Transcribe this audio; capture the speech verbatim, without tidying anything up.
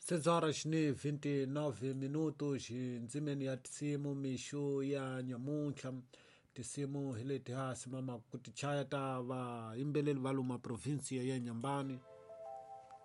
seis horas ni vinte e nove minutos ndzimeni ya tisimu mishu ya nyamucha tisimu hileti hasi mama kutichaya ta vaimbeleli valuma provinsia ya nyambani